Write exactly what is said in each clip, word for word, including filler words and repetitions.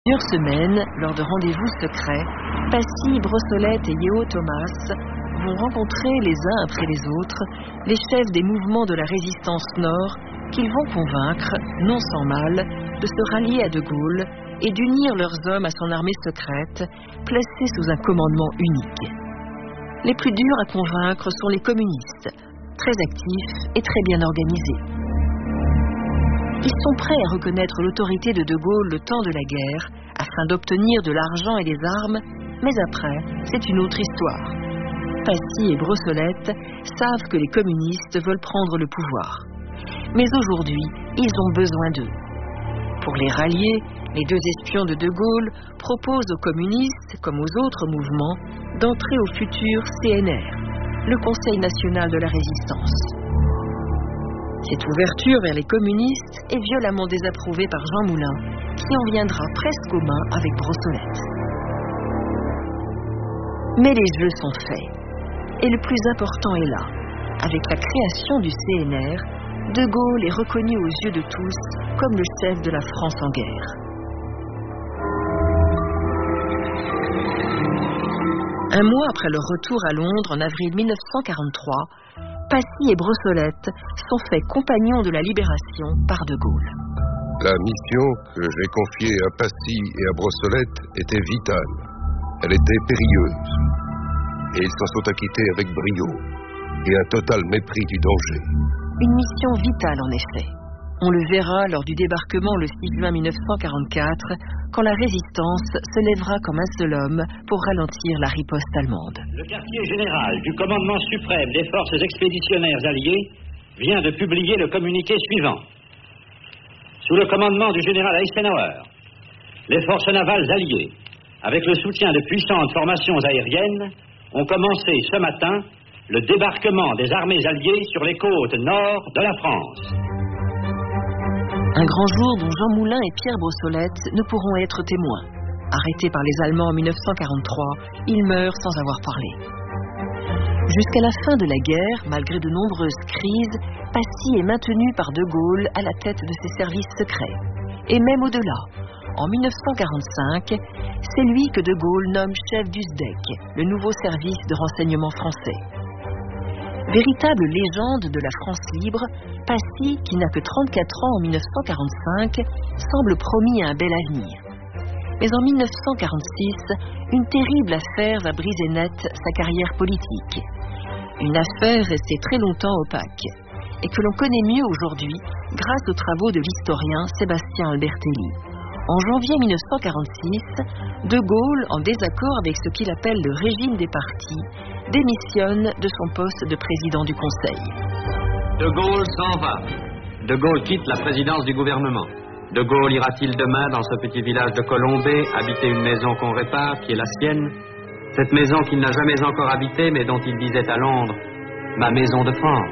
Plusieurs semaines, lors de rendez-vous secrets, Passy, Brossolette et Yeo Thomas vont rencontrer les uns après les autres les chefs des mouvements de la résistance nord qu'ils vont convaincre, non sans mal, de se rallier à De Gaulle et d'unir leurs hommes à son armée secrète, placée sous un commandement unique. Les plus durs à convaincre sont les communistes, très actifs et très bien organisés. Ils sont prêts à reconnaître l'autorité de De Gaulle le temps de la guerre, afin d'obtenir de l'argent et des armes, mais après, c'est une autre histoire. Passy et Brossolette savent que les communistes veulent prendre le pouvoir. Mais aujourd'hui, ils ont besoin d'eux. Pour les rallier, les deux espions de De Gaulle proposent aux communistes, comme aux autres mouvements, d'entrer au futur C N R, le Conseil national de la résistance. Cette ouverture vers les communistes est violemment désapprouvée par Jean Moulin, qui en viendra presque aux mains avec Brossolette. Mais les jeux sont faits. Et le plus important est là. Avec la création du C N R, De Gaulle est reconnu aux yeux de tous comme le chef de la France en guerre. Un mois après leur retour à Londres en avril mille neuf cent quarante-trois, Passy et Brossolette sont faits compagnons de la libération par De Gaulle. La mission que j'ai confiée à Passy et à Brossolette était vitale. Elle était périlleuse. Et ils s'en sont acquittés avec brio et un total mépris du danger. Une mission vitale en effet. On le verra lors du débarquement le six juin mille neuf cent quarante-quatre, quand la résistance se lèvera comme un seul homme pour ralentir la riposte allemande. Le quartier général du commandement suprême des forces expéditionnaires alliées vient de publier le communiqué suivant. Sous le commandement du général Eisenhower, les forces navales alliées, avec le soutien de puissantes formations aériennes, ont commencé ce matin le débarquement des armées alliées sur les côtes nord de la France. Un grand jour dont Jean Moulin et Pierre Brossolette ne pourront être témoins. Arrêtés par les Allemands en mille neuf cent quarante-trois, ils meurent sans avoir parlé. Jusqu'à la fin de la guerre, malgré de nombreuses crises, Passy est maintenu par De Gaulle à la tête de ses services secrets. Et même au-delà, en mille neuf cent quarante-cinq, c'est lui que De Gaulle nomme chef du S D E C, le nouveau service de renseignement français. Véritable légende de la France libre, Passy, qui n'a que trente-quatre ans en mille neuf cent quarante-cinq, semble promis à un bel avenir. Mais en mille neuf cent quarante-six, une terrible affaire va briser net sa carrière politique. Une affaire restée très longtemps opaque, et que l'on connaît mieux aujourd'hui grâce aux travaux de l'historien Sébastien Albertelli. En janvier mille neuf cent quarante-six, De Gaulle, en désaccord avec ce qu'il appelle le régime des partis, démissionne de son poste de président du Conseil. De Gaulle s'en va. De Gaulle quitte la présidence du gouvernement. De Gaulle ira-t-il demain dans ce petit village de Colombey habiter une maison qu'on répare, qui est la sienne? Cette maison qu'il n'a jamais encore habitée, mais dont il disait à Londres « Ma maison de France ».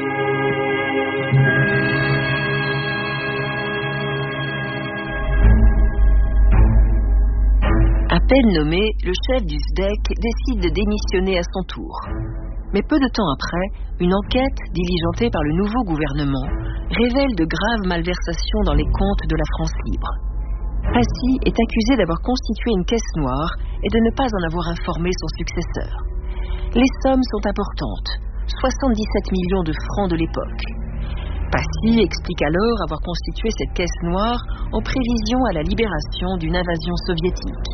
À peine nommé, le chef du S D E C décide de démissionner à son tour. Mais peu de temps après, une enquête diligentée par le nouveau gouvernement révèle de graves malversations dans les comptes de la France libre. Passy est accusé d'avoir constitué une caisse noire et de ne pas en avoir informé son successeur. Les sommes sont importantes, soixante-dix-sept millions de francs de l'époque. Passy explique alors avoir constitué cette caisse noire en prévision à la libération d'une invasion soviétique.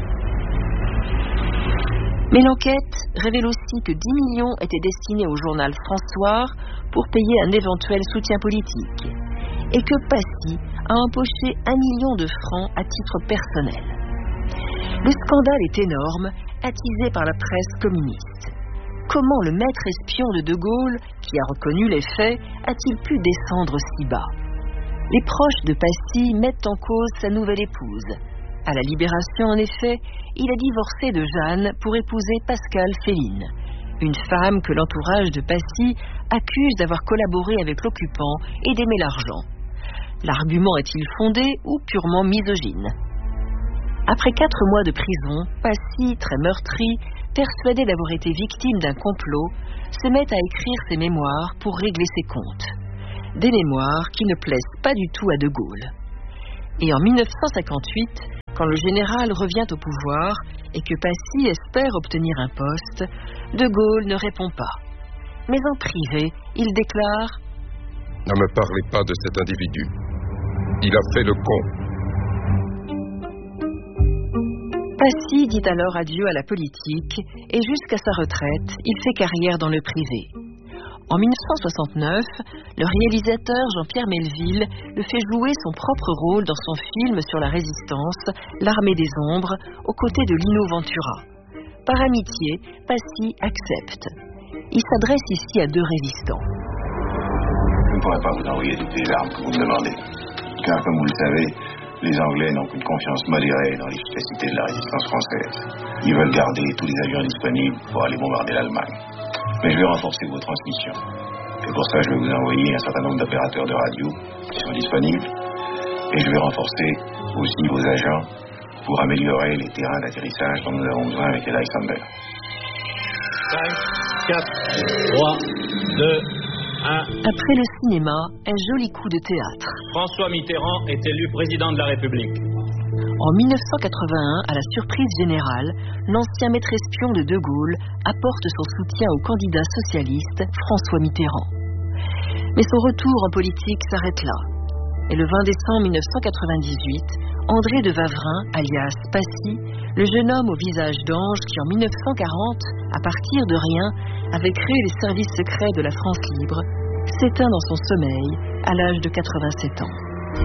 Mais l'enquête révèle aussi que dix millions étaient destinés au journal François pour payer un éventuel soutien politique, et que Passy a empoché un million de francs à titre personnel. Le scandale est énorme, attisé par la presse communiste. Comment le maître espion de De Gaulle, qui a reconnu les faits, a-t-il pu descendre si bas? Les proches de Passy mettent en cause sa nouvelle épouse. À la Libération, en effet, il a divorcé de Jeanne pour épouser Pascale Féline, une femme que l'entourage de Passy accuse d'avoir collaboré avec l'occupant et d'aimer l'argent. L'argument est-il fondé ou purement misogyne? Après quatre mois de prison, Passy, très meurtri, persuadé d'avoir été victime d'un complot, se met à écrire ses mémoires pour régler ses comptes. Des mémoires qui ne plaisent pas du tout à De Gaulle. Et en mille neuf cent cinquante-huit, Quand le général revient au pouvoir et que Passy espère obtenir un poste, De Gaulle ne répond pas. Mais en privé, il déclare « Ne me parlez pas de cet individu. Il a fait le con. » Passy dit alors adieu à la politique et jusqu'à sa retraite, il fait carrière dans le privé. En mille neuf cent soixante-neuf, le réalisateur Jean-Pierre Melville le fait jouer son propre rôle dans son film sur la résistance, L'Armée des Ombres, aux côtés de Lino Ventura. Par amitié, Passy accepte. Il s'adresse ici à deux résistants. Je ne pourrais pas vous envoyer toutes les armes que vous me demandez, car comme vous le savez, les Anglais n'ont qu'une confiance modérée dans l'efficacité de la résistance française. Ils veulent garder tous les avions disponibles pour aller bombarder l'Allemagne. Mais je vais renforcer vos transmissions. Et pour ça, je vais vous envoyer un certain nombre d'opérateurs de radio qui sont disponibles. Et je vais renforcer aussi vos agents pour améliorer les terrains d'atterrissage dont nous avons besoin avec Alexander. cinq, quatre, trois, deux, un. Après le cinéma, un joli coup de théâtre. François Mitterrand est élu président de la République. En mille neuf cent quatre-vingt-un, à la surprise générale, l'ancien maître espion de De Gaulle apporte son soutien au candidat socialiste François Mitterrand. Mais son retour en politique s'arrête là. Et le vingt décembre mille neuf cent quatre-vingt-dix-huit, André de Wavrin, alias Passy, le jeune homme au visage d'ange qui en mille neuf cent quarante, à partir de rien, avait créé les services secrets de la France libre, s'éteint dans son sommeil à l'âge de quatre-vingt-sept ans.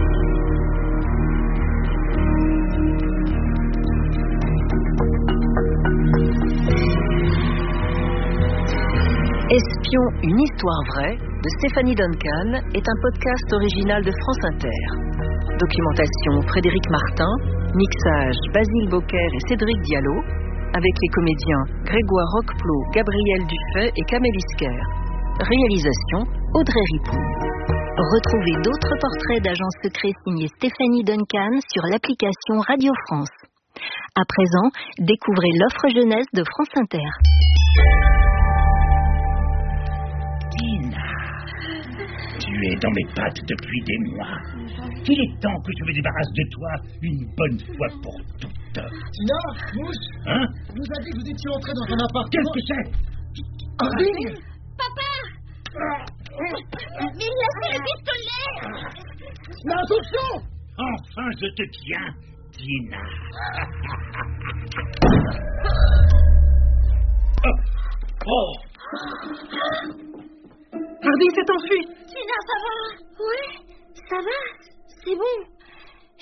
Espion, une histoire vraie de Stéphanie Duncan est un podcast original de France Inter. Documentation Frédéric Martin, mixage Basile Bocquer et Cédric Diallo, avec les comédiens Grégoire Roqueplot, Gabriel Dufay et Kamel Isker. Réalisation Audrey Ripoux. Retrouvez d'autres portraits d'agents secrets signés Stéphanie Duncan sur l'application Radio France. À présent, découvrez l'offre jeunesse de France Inter. Tina, tu es dans mes pattes depuis des mois. Il est temps que je me débarrasse de toi une bonne fois pour toutes. Tina, Mouche, Hein? vous a dit que vous étiez entré dans un appartement. Qu'est-ce que c'est? Harding! Papa! Mais laissez le pistolet! Mais attention! Enfin, je te tiens, Tina. oh. oh. Harding s'est enfui! Tina, ça va? Ouais, ça va, c'est bon.